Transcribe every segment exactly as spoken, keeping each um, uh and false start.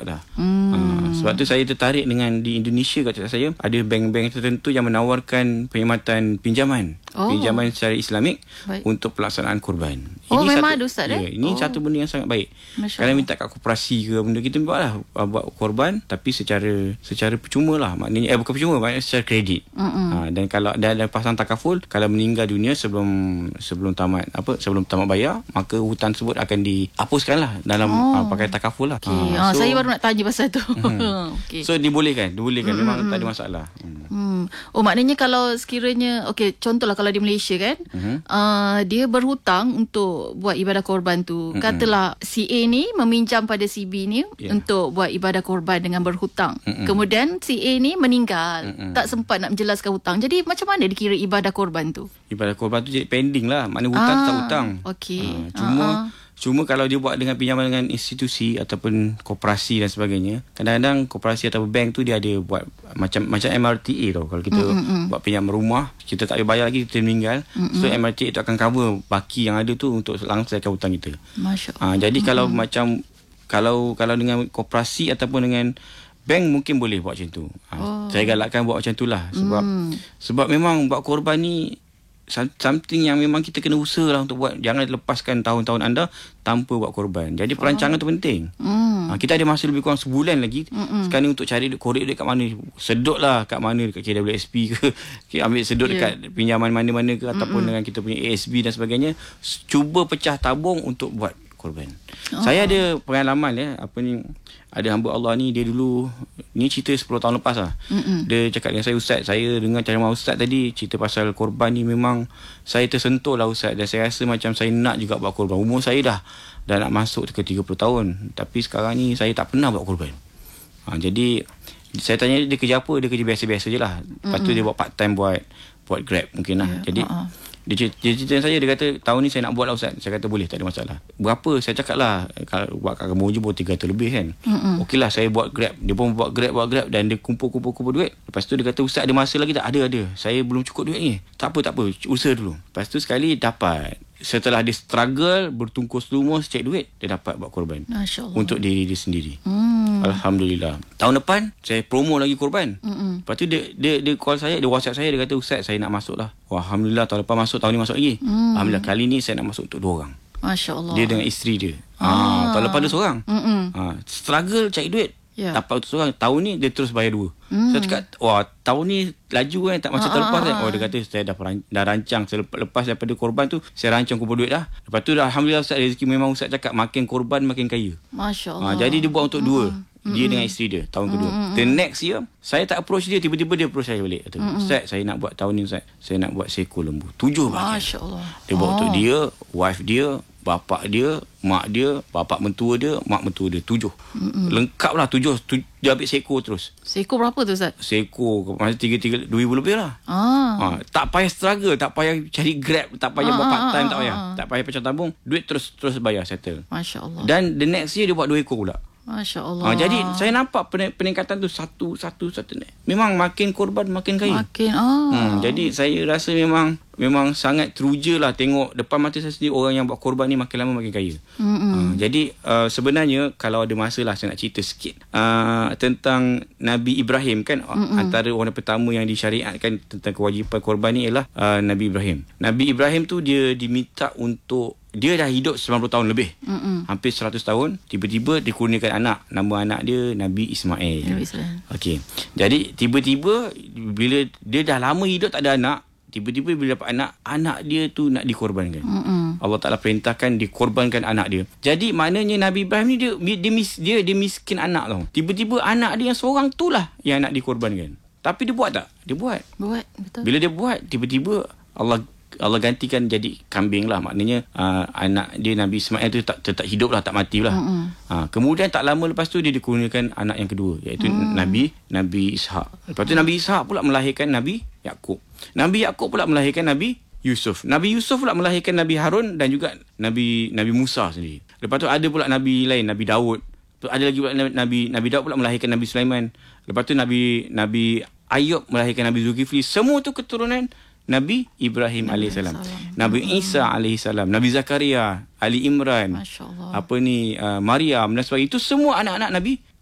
masalah. Hmm. Uh, sebab tu saya tertarik dengan di Indonesia, kata saya ada bank-bank tertentu yang menawarkan perkhidmatan pinjaman. Oh. Pinjaman secara Islamik baik. Untuk pelaksanaan korban. Oh, ini memang satu, ada Ustaz ya, eh? Ini oh. satu benda yang sangat baik. Kalau minta kat koperasi ke benda, kita buatlah buat korban tapi secara secara percuma lah. Maknanya eh bukan percuma, maknanya secara kredit. Ha, dan kalau ada ada pasang takaful, kalau meninggal dunia sebelum sebelum tamat apa sebelum tamat bayar, maka hutang tersebut akan dihapuskan lah dalam oh. ha, pakai takaful lah. Okay. Ha, so, saya baru nak tanya pasal tu. Hmm. Okay. So dibolehkan, dibolehkan hmm. memang tak ada masalah. Hmm. Hmm. Oh, maknanya kalau sekiranya okey, contohlah kalau di Malaysia kan, uh-huh. uh, dia berhutang untuk buat ibadah korban tu. Uh-huh. Katalah si A ni meminjam pada si B ni yeah. untuk buat ibadah korban dengan berhutang. Uh-huh. Kemudian si A ni meninggal, uh-huh. tak sempat nak menjelaskan hutang. Jadi macam mana dikira ibadah korban tu? Ibadah korban tu jadi pending lah. Maknanya hutang ah, tak hutang. Okey. Uh, cuma uh-huh. Cuma kalau dia buat dengan pinjaman dengan institusi ataupun koperasi dan sebagainya, kadang-kadang koperasi atau bank tu dia ada buat macam macam M R T A tau. Kalau kita mm-hmm. buat pinjaman rumah, kita tak boleh bayar lagi, kita meninggal. Mm-hmm. So M R T A tu akan cover baki yang ada tu untuk langsaikan hutang kita. Masya-Allah. Ha, jadi mm-hmm. kalau macam kalau kalau dengan koperasi ataupun dengan bank mungkin boleh buat macam tu. Ha, oh. Saya galakkan buat macam tu lah. Sebab mm. sebab memang buat korban ni something yang memang kita kena usaha lah untuk buat. Jangan lepaskan tahun-tahun anda tanpa buat korban. Jadi perancangan oh. tu penting. Mm. Ha, kita ada masa lebih kurang sebulan lagi Mm-mm. sekarang ni untuk cari korek duit kat mana. Sedut lah kat mana, dekat K W S P ke, ambil sedut yeah. dekat pinjaman mana-mana ke, Mm-mm. ataupun dengan kita punya A S B dan sebagainya. Cuba pecah tabung untuk buat korban. Oh. Saya ada pengalaman ya, apa ni, ada hamba Allah ni, dia dulu ni cerita sepuluh tahun lepas lah. Mm-mm. Dia cakap dengan saya, Ustaz, saya dengar ceramah Ustaz tadi cerita pasal korban ni, memang saya tersentuh lah Ustaz, dan saya rasa macam saya nak juga buat korban. Umur saya dah dah nak masuk ke tiga puluh tahun, tapi sekarang ni saya tak pernah buat korban. Ha, jadi saya tanya dia kerja apa, dia kerja biasa-biasa je lah. Lepas tu dia buat part time buat buat Grab mungkin lah. Yeah. Jadi uh-huh. Dia cerita dengan saya, dia kata tahun ni saya nak buat lah Ustaz. Saya kata boleh, tak ada masalah. Berapa? Saya cakap lah, kalau buat kat kamu je pun tiga ratus lebih kan. Mm-hmm. Okey lah, saya buat Grab. Dia pun buat Grab, buat Grab dan dia kumpul-kumpul-kumpul duit. Lepas tu dia kata, Ustaz ada masa lagi tak? Ada, ada. Saya belum cukup duit ni. Tak apa, tak apa. Usaha dulu. Lepas tu sekali dapat. Setelah dia struggle, bertungkus lumus, cek duit, dia dapat buat korban. Masya Allah. Untuk diri dia sendiri. Hmm. Alhamdulillah. Tahun depan, saya promo lagi korban. Mm-mm. Lepas tu dia, dia, dia call saya, dia WhatsApp saya, dia kata, Ustaz saya nak masuk lah. Wah, Alhamdulillah, tahun depan masuk, tahun ni masuk lagi. Hmm. Alhamdulillah, kali ni saya nak masuk untuk dua orang. Masya Allah. Dia dengan isteri dia. Ah. Ha, tahun lepas dia seorang. Ha, struggle cari duit. Yeah. Dapat untuk seorang. Tahun ni dia terus bayar dua. Hmm. Saya cakap, wah, tahun ni laju kan, tak macam tahun lepas kan. Oh, dia kata saya dah, dah rancang. Lepas daripada korban tu, saya rancang kumpul duit dah. Lepas tu dah, Alhamdulillah Ustaz, rezeki memang Ustaz cakap makin korban makin kaya. Masya Allah. Ha, jadi dia buat untuk hmm. dua. Dia hmm. dengan isteri dia tahun hmm. kedua. The next year, saya tak approach dia, tiba-tiba dia approach saya balik. Kata, hmm. Ustaz, saya nak buat tahun ni Ustaz, saya nak buat seekor lembu. Tujuh bahagian. Masya Allah. Dia buat oh. untuk dia, wife dia, bapak dia, mak dia, bapak mentua dia, mak mentua dia. Tujuh. Mm-mm. Lengkap lah tujuh. Tu, dia ambil seekor terus. Seekor berapa tu Ustaz? Seekor, masa tiga-tiga, dua ribu lebih lah. Ah. Ha, tak payah struggle, tak payah cari Grab, tak payah ah, buat part time, ah, tak payah. Ah, tak payah pecah tabung, duit terus terus bayar, settle. Masya Allah. Dan the next year dia buat dua ekor pula. Masya Allah. Ha, jadi saya nampak peningkatan tu satu, satu, satu. Memang makin korban makin kaya. Makin. Oh. Hmm, jadi saya rasa memang memang sangat teruja lah tengok depan mata saya sendiri orang yang buat korban ni makin lama makin kaya. Uh, jadi uh, sebenarnya kalau ada masa lah saya nak cerita sikit uh, tentang Nabi Ibrahim kan. Mm-mm. Antara orang pertama yang disyariatkan tentang kewajipan korban ni ialah uh, Nabi Ibrahim. Nabi Ibrahim tu dia diminta untuk, dia dah hidup sembilan puluh tahun lebih. Mm-mm. Hampir seratus tahun. Tiba-tiba dikurniakan anak. Nama anak dia Nabi Ismail. Nabi Ismail. Okey. Jadi tiba-tiba bila dia dah lama hidup tak ada anak, tiba-tiba bila dapat anak, anak dia tu nak dikorbankan. Mm-mm. Allah Ta'ala perintahkan dikorbankan anak dia. Jadi maknanya Nabi Ibrahim ni dia dia, mis, dia, dia miskin anak tau. Tiba-tiba anak dia yang seorang tu lah yang nak dikorbankan. Tapi dia buat tak? Dia buat. Buat, betul. Bila dia buat, tiba-tiba Allah Allah gantikan jadi kambing lah. Maknanya uh, anak dia Nabi Ismail tu tak, tetap hidup lah, tak mati lah. Uh, kemudian tak lama lepas tu dia dikurniakan anak yang kedua, iaitu mm. Nabi Nabi Ishak. Lepas tu Nabi Ishak pula melahirkan Nabi Yaqub. Nabi Yaqub pula melahirkan Nabi Yusuf. Nabi Yusuf pula melahirkan Nabi Harun dan juga Nabi Nabi Musa sendiri. Lepas tu ada pula Nabi lain, Nabi Daud. Ada lagi pula Nabi Nabi Daud pula melahirkan Nabi Sulaiman. Lepas tu Nabi Nabi Ayub melahirkan Nabi Zulkifli. Semua tu keturunan Nabi Ibrahim alaihissalam, Nabi Isa alaihissalam, Nabi Zakaria, Ali Imran, apa ni uh, Maryam dan sebagainya. Itu semua anak-anak Nabi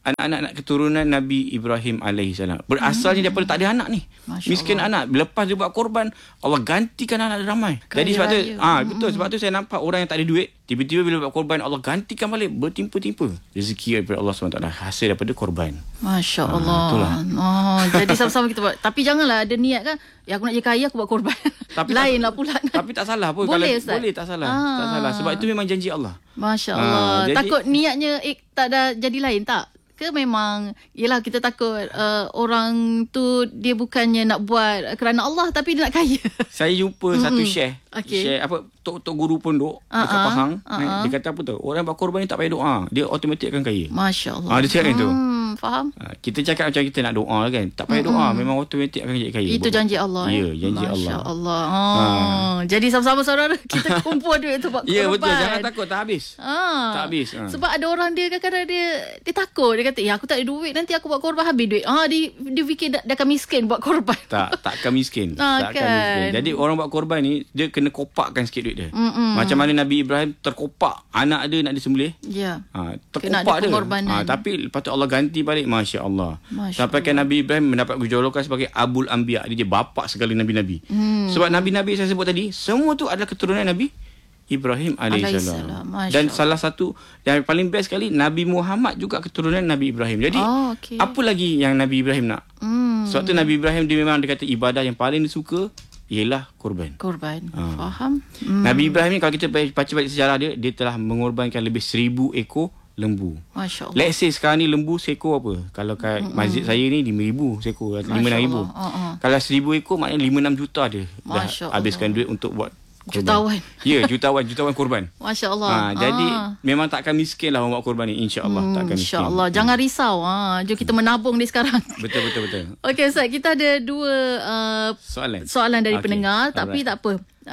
anak-anak keturunan Nabi Ibrahim alaihissalam. Berasalnya hmm. daripada tak ada anak ni. Masya Miskin Allah. Anak. Lepas dia buat korban, Allah gantikan anak dia ramai. Kaya Jadi sebab tu ah hmm. betul sebab tu saya nampak orang yang tak ada duit, tiba-tiba bila buat korban Allah gantikan balik bertimpa-timpa rezeki daripada Allah subhanahu wa taala hasil daripada korban. Masya Allah. Ah, oh, jadi sama-sama kita buat. Tapi janganlah ada niat kan, ya aku nak jadi kaya aku buat korban. Tapi lainlah pula. Tapi tak salah pun. Boleh, kalau boleh tak salah. Ah. Tak salah sebab itu memang janji Allah. Masya Allah. Ah, jadi, takut niatnya eh, tak ada jadi lain tak? Ke memang yelah kita takut uh, orang tu dia bukannya nak buat kerana Allah tapi dia nak kaya. Saya jumpa mm-hmm. satu share. Okay. Share apa tok-tok guru pondok uh-huh. dekat Pahang. Uh-huh. Dia kata apa tu? Orang buat korban ni tak payah doa, dia automatik akan kaya. Masya Allah. Ah, dia cakap hmm, tu. Faham? Ah, kita cakap macam kita nak doa kan. Tak payah mm-hmm. doa, memang automatik akan jadi kaya. Itu janji Allah. Ya, janji Masya Allah. Masya Allah. Oh. Ah. Jadi sama-sama saudara kita kumpul duit tu buat korban. Ya betul, jangan takut tak habis. Ah. Tak habis. Ah. Sebab ada orang dia kadang-kadang dia dia takut, dia kata, "Ya aku tak ada duit, nanti aku buat korban habis duit." Ah dia dia fikir dia, dia akan miskin buat korban. Tak, tak akan miskin. Ah, tak kan. akan miskin. Jadi orang buat korban ni dia kena kopakkan sikit duit dia. Mm-mm. Macam mana Nabi Ibrahim terkopak anak dia nak disembelih. Ya. Ha, terkopak dia. Ha, tapi lepas tu Allah ganti balik, masya-Allah. Masya Sampai kan Nabi Ibrahim mendapat kejulukan sebagai Abul Anbiya, dia bapa segala nabi-nabi. Hmm. Sebab nabi-nabi saya sebut tadi, semua tu adalah keturunan Nabi Ibrahim alaihissalam. Dan salah satu yang paling best sekali, Nabi Muhammad juga keturunan Nabi Ibrahim. Jadi oh, okay. apa lagi yang Nabi Ibrahim nak? Hmm. Sebab tu Nabi Ibrahim dia memang dia kata ibadah yang paling disuka ialah korban. Korban. Ha. Faham? Hmm. Nabi Ibrahim ni kalau kita baca balik sejarah dia, dia telah mengorbankan lebih seribu ekor lembu. Masya Allah. Let's say sekarang ni lembu seekor apa? Kalau kat mm-hmm. masjid saya ni lima ribu seekor, lima enam ribu. Uh-huh. Kalau seribu ekor maknanya lima enam juta dia dah habiskan duit untuk buat korban. Jutawan. Ya, jutawan, jutawan korban. Masya Allah. Ha, jadi ah. memang tak akan miskin lah orang buat korban ni, insya-Allah hmm, tak akan miskin. Insya-Allah. Jangan risau. Ha, jom kita menabung ni sekarang. Betul betul betul. Okey Ustaz, kita ada dua uh, soalan. Soalan dari okay. pendengar, Alright. tapi tak apa.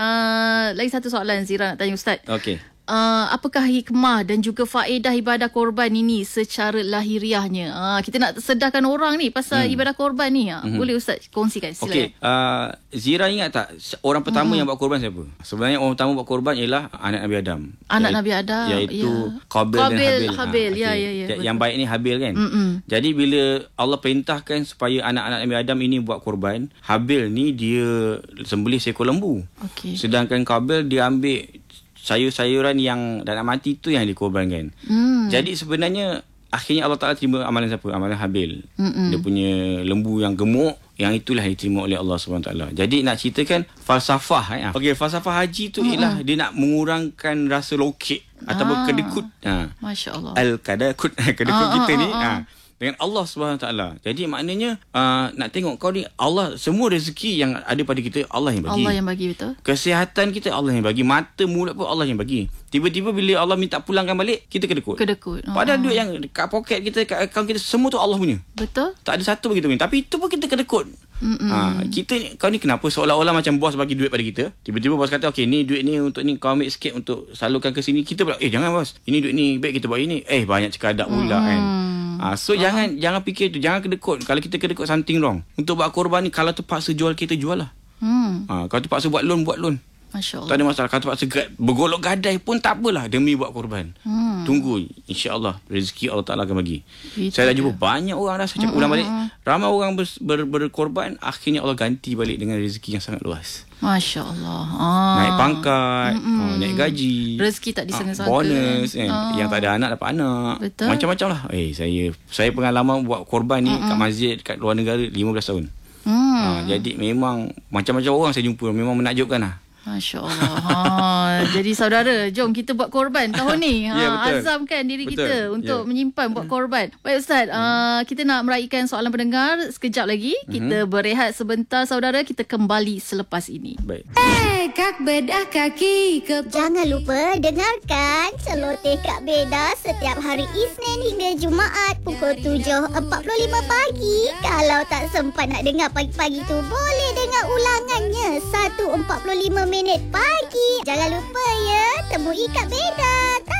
Uh, lagi satu soalan Zira nak tanya Ustaz. Okey. Uh, apakah hikmah dan juga faedah ibadah korban ini secara lahiriahnya? Uh, kita nak sedarkan orang ni pasal hmm. ibadah korban ni. Uh, hmm. Boleh Ustaz kongsikan? Silakan. Okey, uh, Zira ingat tak orang pertama hmm. yang buat korban siapa? Sebenarnya orang pertama buat korban ialah anak Nabi Adam. Anak iaitu, Nabi Adam. Iaitu ya. Qabil dan Habil. Habil. Habil. Ha, ya, okay. ya, ya. Yang baik ni Habil kan? Mm-mm. Jadi bila Allah perintahkan supaya anak-anak Nabi Adam ini buat korban, Habil ni dia sembelih seekor lembu. Okay. Sedangkan Qabil dia ambil sayur-sayuran yang dah nak mati tu yang dikorbankan. Hmm. Jadi sebenarnya akhirnya Allah Ta'ala terima amalan siapa? Amalan Habil. Mm-mm. Dia punya lembu yang gemuk, yang itulah diterima oleh Allah Subhanahu Wa Taala. Jadi nak ceritakan falsafah. Eh? Okey, falsafah haji tu Mm-mm. ialah dia nak mengurangkan rasa lokek ataupun ah. kedekut. Ha. Masya Allah. Al-kadakut. Kedekut ah, kita ah, ni. Ah, ah. Ha. Dengan Allah Subhanahu Wa Taala. Jadi maknanya uh, nak tengok kau ni Allah, semua rezeki yang ada pada kita Allah yang bagi. Allah yang bagi, betul. Kesihatan kita Allah yang bagi, mata mulut pun Allah yang bagi. Tiba-tiba bila Allah minta pulangkan balik, kita kedekut. Kedekut. Oh. Padahal duit yang kat poket kita, kat akaun kita, semua tu Allah punya. Betul. Tak ada satu begitu punya. Tapi itu pun kita kedekut. Ha, kita ni, kau ni kenapa seolah-olah macam bos bagi duit pada kita. Tiba-tiba bos kata, okey ni duit ni untuk ni kau ambil sikit untuk salurkan ke sini. Kita pula, eh jangan bos. Ini duit ni baik kita buat ini. Eh banyak cekadak pula mm. kan. Ha, so Faham. jangan jangan fikir tu, jangan kedekut. Kalau kita kedekut something wrong. Untuk buat korban ni kalau terpaksa jual kita jual lah. Hmm. Ha, kalau terpaksa buat loan buat loan. Masya Allah. Tak ada masalah. Kalau terpaksa bergolok gadai pun tak apalah demi buat korban. Hmm. Tunggu, insya-Allah rezeki Allah Taala akan bagi. Itu saya dah jumpa banyak orang dah saya cakap ulang balik. Ramai orang ber, ber, berkorban, akhirnya Allah ganti balik dengan rezeki yang sangat luas. Masya Allah. Ah. Naik pangkat, oh, naik gaji. Rezeki tak disangka-sangka. Ah, bonus kan. Ah. Yang tak ada anak dapat anak. Betul. Macam-macam lah. Eh, saya saya pengalaman buat korban ni Mm-mm. kat masjid kat luar negara lima belas tahun. Hmm. Ah, jadi memang macam-macam orang saya jumpa. Memang menakjubkan lah. Masya Allah. Ha, jadi saudara, jom kita buat korban tahun ni. Ha, ya, azamkan diri betul. kita untuk ya. menyimpan buat korban. Baik Ustaz, hmm. uh, kita nak meraihkan soalan pendengar sekejap lagi. Kita hmm. berehat sebentar saudara, kita kembali selepas ini. Baik. Eh, Kak Bedah kaki ke... Jangan lupa dengarkan Celoteh Kak Bedah setiap hari Isnin hingga Jumaat pukul tujuh empat puluh lima pagi. Kalau tak sempat nak dengar pagi-pagi tu, boleh dengar ulangannya satu empat puluh lima minit pagi. Jangan lupa ya, temui Kak Bedah.